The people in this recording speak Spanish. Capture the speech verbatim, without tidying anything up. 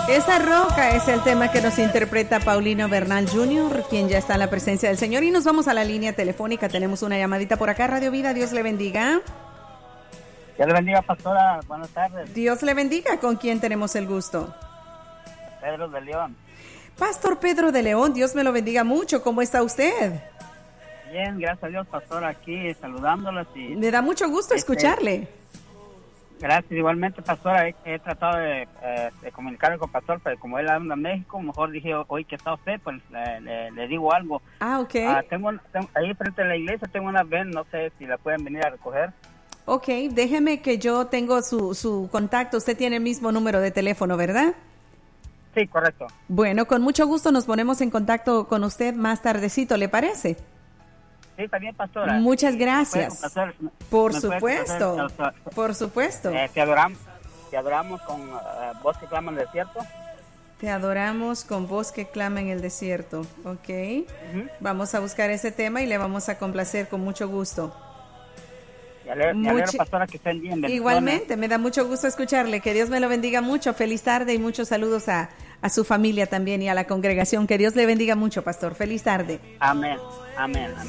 Esa roca es el tema que nos interpreta Paulino Bernal junior, quien ya está en la presencia del Señor. Y nos vamos a la línea telefónica. Tenemos una llamadita por acá, Radio Vida. Dios le bendiga. Dios le bendiga, pastora. Buenas tardes. Dios le bendiga. ¿Con quién tenemos el gusto? Pedro de León. Pastor Pedro de León, Dios me lo bendiga mucho. ¿Cómo está usted? Bien, gracias a Dios, pastor, aquí saludándolos. Y, me da mucho gusto este, escucharle. Gracias, igualmente, pastora. He, he tratado de, eh, de comunicarme con pastor, pero como él anda en México, mejor dije, hoy que está usted, pues le, le, le digo algo. Ah, ok. Uh, tengo, tengo, ahí frente a la iglesia tengo una ven, no sé si la pueden venir a recoger. Ok, déjeme que yo tengo su, su contacto. Usted tiene el mismo número de teléfono, ¿verdad? Sí, correcto. Bueno, con mucho gusto nos ponemos en contacto con usted más tardecito, ¿le parece? Sí, también, pastora. Muchas gracias. Pastor, por, supuesto, pastor, por supuesto, eh, te adoramos, te adoramos con uh, voz que clama en el desierto. Te adoramos con voz que clama en el desierto, ok. Uh-huh. Vamos a buscar ese tema y le vamos a complacer con mucho gusto. Me alegro, me alegro, pastora, que estén bien. Igualmente, me da mucho gusto escucharle. Que Dios me lo bendiga mucho. Feliz tarde y muchos saludos a, a su familia también y a la congregación. Que Dios le bendiga mucho, pastor. Feliz tarde. Amén, amén, amén.